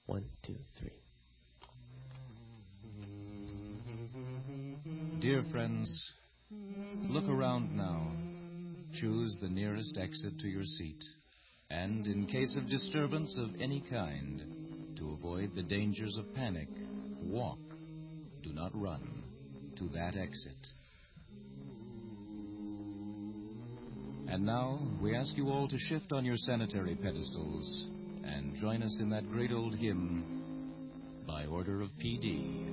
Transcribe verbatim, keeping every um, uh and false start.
One, two, three. Dear friends, look around now. Choose the nearest exit to your seat. And in case of disturbance of any kind, to avoid the dangers of panic, walk, do not run, to that exit. And now, we ask you all to shift on your sanitary pedestals and join us in that great old hymn, By Order of P D